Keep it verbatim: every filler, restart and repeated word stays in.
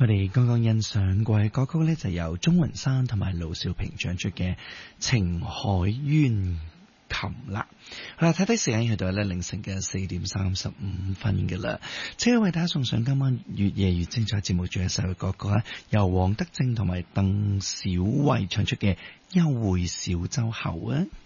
我哋剛剛欣賞過嘅歌曲呢，就由鍾雲山同埋盧兆平唱出嘅《情海淵琴》啦。好啦，睇睇時間去到咧凌晨嘅四點三十五分嘅啦，即刻為大家送上今晚越夜越精彩節目最後一首嘅歌曲啦，由黃德正同埋鄧小慧唱出嘅《幽會小洲後》啊。